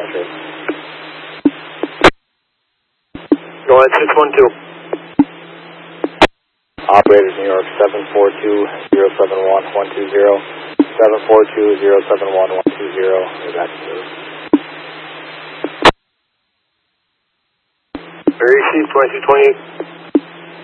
Patrick. Go ahead, 612. Operators New York 742-071-120, 742-071-120, evacuate. Received 2228.